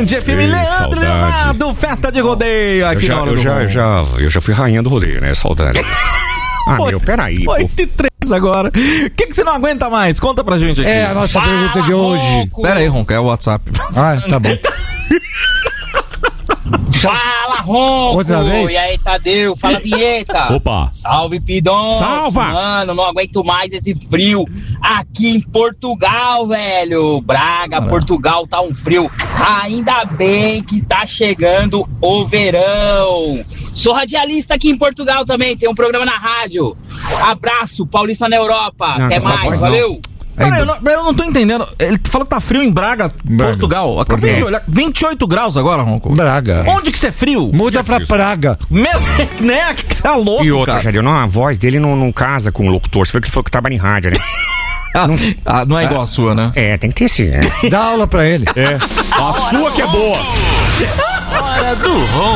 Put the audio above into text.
Band FM, Leandro e Leonardo, festa de rodeio aqui na hora do eu já fui rainha do rodeio, né? Saudade. Peraí. 8h03 agora. O que você não aguenta mais? Conta pra gente aqui. É a nossa pergunta de hoje. Pera aí, Ronco, é o WhatsApp. Ah, tá bom. Fala, Ronco! Outra vez? E aí, Tadeu? Fala, Vinheta! Opa! Salve, Pidon! Salva! Mano, não aguento mais esse frio aqui em Portugal, velho! Braga, Portugal, tá um frio. Ainda bem que tá chegando o verão. Sou radialista aqui em Portugal também, tem um programa na rádio. Abraço, Paulista na Europa. Até mais, valeu! Peraí, eu não tô entendendo. Ele falou que tá frio em Braga. Portugal. Acabei de olhar. 28 graus agora, Ronco. Braga. Onde que você é frio? Muda pra Praga. Né? Que você tá louco, E outra, cara. Jadeu, a voz dele não casa com o locutor. Você foi que ele falou que trabalha em rádio, né? Não é igual a sua, né? É, tem que ter sim. Dá aula pra ele. A sua que é boa. Hora do Ronco.